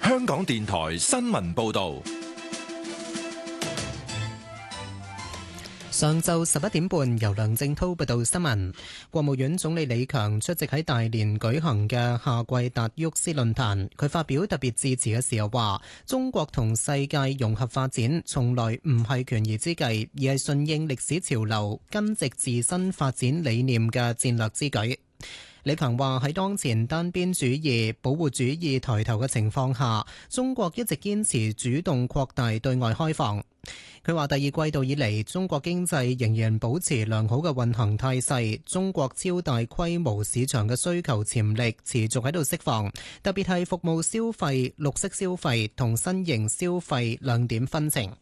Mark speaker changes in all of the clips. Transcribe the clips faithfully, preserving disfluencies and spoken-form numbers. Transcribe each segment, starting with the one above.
Speaker 1: 香港電台新聞報道。
Speaker 2: 上晝十一點半，由梁正濤報道新聞。國務院總理李強出席喺大連舉行嘅夏季達沃斯論壇，佢發表特別致辭嘅時候話：中國同世界融合發展，從來唔係權宜之計，而係順應歷史潮流、根植自身發展理念嘅戰略之舉。李強話：喺當前單邊主義、保護主義抬頭嘅情況下，中國一直堅持主動擴大對外開放。佢話：第二季度以嚟，中國經濟仍然保持良好嘅運行態勢，中國超大規模市場嘅需求潛力持續喺度釋放，特別係服務消費、綠色消費同新型消費亮點紛呈。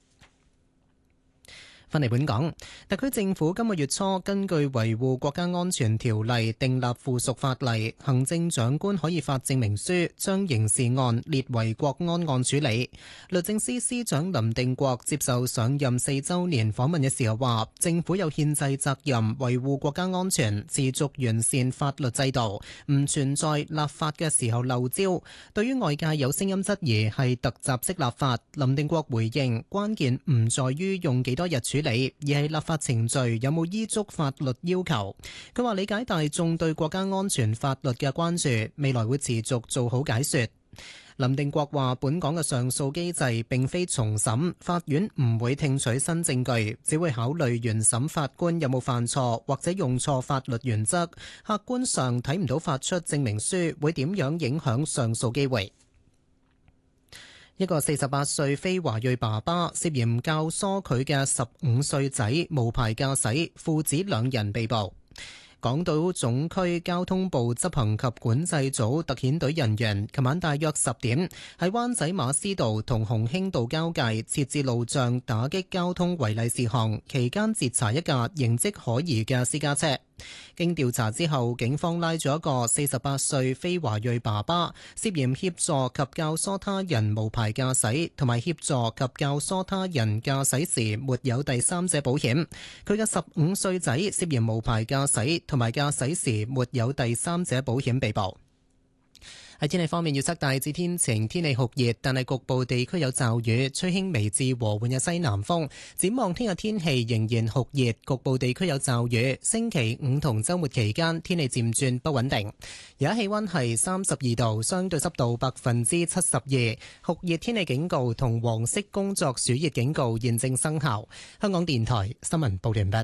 Speaker 2: 返嚟本港，特區政府今個月初根據維護國家安全條例訂立附屬法例，行政長官可以發證明書將刑事案列為國安案處理。律政司司長林定國接受上任四週年訪問嘅時候話，政府有憲制責任維護國家安全，持續完善法律制度，唔存在立法嘅時候漏招。對於外界有聲音質疑係突襲式立法，林定國回應關鍵唔在於用幾多日處理，而係立法程序有冇依足法律要求。佢話理解大眾對國家安全法律嘅關注，未來會持續做好解說。林定國話本港嘅上訴機制並非重審，法院唔會聽取新證據，只會考慮原審法官有冇犯錯或者用錯法律原則，客觀上睇唔到發出證明書會點樣影響上訴機會。一個四十八歲非華裔爸爸涉嫌教唆佢嘅十五歲仔無牌駕駛，父子兩人被捕。港島總區交通部執行及管制組特遣隊人員琴晚大約十點喺灣仔馬師道同鴻興道交界設置路障，打擊交通違例事項，期間截查一架形跡可疑嘅私家車。經調查之後，警方拉咗一個四十八歲非華裔爸爸，涉嫌協助及教唆他人無牌駕駛，同埋協助及教唆他人駕駛時沒有第三者保險。佢嘅十五歲仔涉嫌無牌駕駛同埋駕駛時沒有第三者保險被捕。喺天氣方面，預測大致天晴，天氣酷熱，但係局部地區有驟雨，吹輕微至和緩嘅西南風。展望聽日天氣仍然酷熱，局部地區有驟雨。星期五同週末期間天氣漸轉不穩定。而家氣溫係三十二度，相對濕度百分之七十二，酷熱天氣警告同黃色工作暑熱警告現正生效。香港電台新聞報完畢。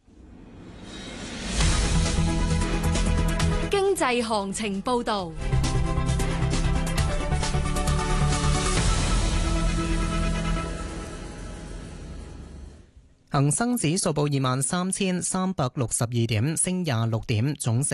Speaker 3: 經濟行情報道。
Speaker 2: 恒生指數報二萬三千三百六十二點，升廿六點，總